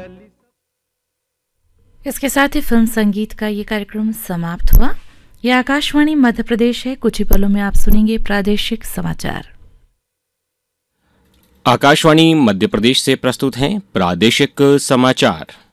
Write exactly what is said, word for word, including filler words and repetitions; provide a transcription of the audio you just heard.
इसके साथ ही फिल्म संगीत का ये कार्यक्रम समाप्त हुआ। यह आकाशवाणी मध्य प्रदेश है। कुछ ही पलों में आप सुनेंगे प्रादेशिक समाचार। आकाशवाणी मध्य प्रदेश से प्रस्तुत हैं प्रादेशिक समाचार।